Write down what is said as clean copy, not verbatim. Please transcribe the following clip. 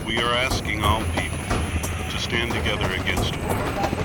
We are asking all people to stand together against war.